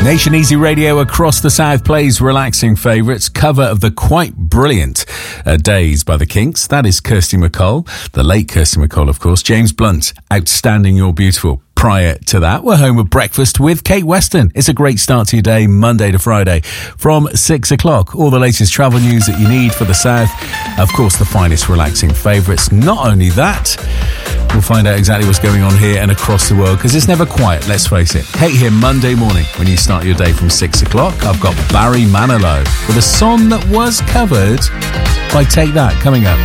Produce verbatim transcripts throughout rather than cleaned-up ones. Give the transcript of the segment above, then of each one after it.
Nation Easy Radio across the South plays relaxing favourites. Cover of the quite brilliant uh, Days by the Kinks. That is Kirsty MacColl, the late Kirsty MacColl, of course. James Blunt, Outstanding You're Beautiful. Prior to that, we're home with breakfast with Kate Weston. It's a great start to your day, Monday to Friday, from six o'clock. All the latest travel news that you need for the South. Of course, the finest relaxing favourites. Not only that, we'll find out exactly what's going on here and across the world, because it's never quiet, let's face it. Kate here Monday morning when you start your day from six o'clock. I've got Barry Manilow with a song that was covered by Take That coming up.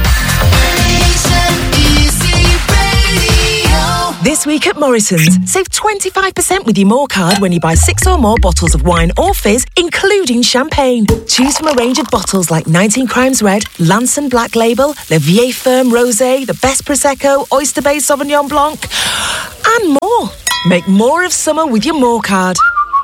This week at Morrison's, save twenty-five percent with your More card when you buy six or more bottles of wine or fizz, including champagne. Choose from a range of bottles like nineteen Crimes Red, Lanson Black Label, Le Vieille Ferme Rosé, the Best Prosecco, Oyster Bay Sauvignon Blanc, and more. Make more of summer with your More card.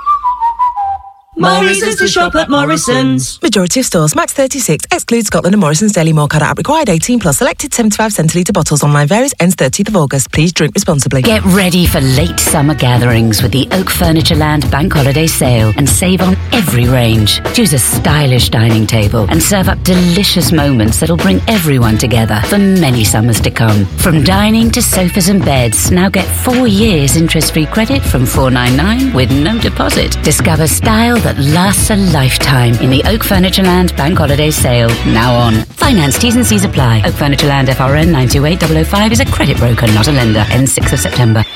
More reasons to shop at Morrison's. Majority of stores, max thirty-six, excludes Scotland and Morrison's Daily More card app required eighteen plus, selected seventy-five centilitre bottles, online varies, ends thirtieth of August. Please drink responsibly. Get ready for late summer gatherings with the Oak Furniture Land Bank Holiday Sale and save on every range. Choose a stylish dining table and serve up delicious moments that'll bring everyone together for many summers to come. From dining to sofas and beds, now get four years interest-free credit from four ninety-nine with no deposit. Discover style that lasts a lifetime in the Oak Furniture Land Bank Holiday Sale, now on. Finance T's and C's apply. Oak Furniture Land F R N nine two eight zero zero five is a credit broker, not a lender. Ends sixth of September.